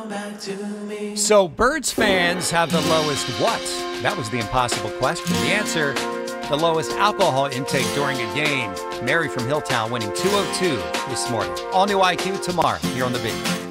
So Birds fans have the lowest what? That was the impossible question. The answer, the lowest alcohol intake during a game. Mary from Hilltown winning 202 this morning. All new IQ tomorrow here on The Big.